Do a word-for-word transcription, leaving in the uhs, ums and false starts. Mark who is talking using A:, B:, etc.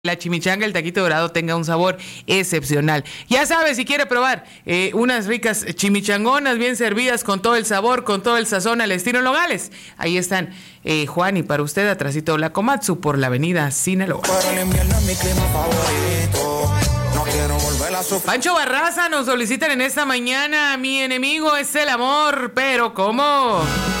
A: la chimichanga, el taquito dorado tenga un sabor excepcional. Ya sabes, si quiere probar eh, unas ricas chimichangonas bien servidas con todo el sabor, con todo el sazón al estilo Nogales. Ahí están, eh, Juan, y para usted, atrasito la Komatsu por la avenida Sinaloa. Pancho Barraza nos solicitan en esta mañana: mi enemigo es el amor, pero ¿cómo?